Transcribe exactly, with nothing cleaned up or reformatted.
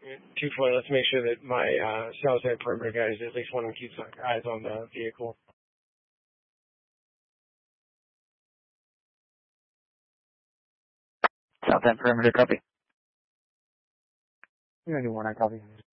two four, let's make sure that my uh, south end perimeter guys, at least one of them keeps eyes on the vehicle. South end perimeter, copy. ninety-one, I copy.